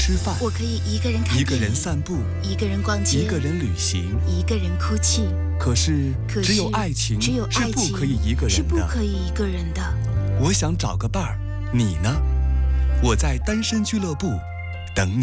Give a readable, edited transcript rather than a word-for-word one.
吃饭， 我可以一个人看电影， 一个人散步， 一个人逛街， 一个人旅行， 一个人哭泣。 可是只有爱情是不可以一个人的， 是不可以一个人的。 我想找个伴儿，你呢？我在单身俱乐部等你。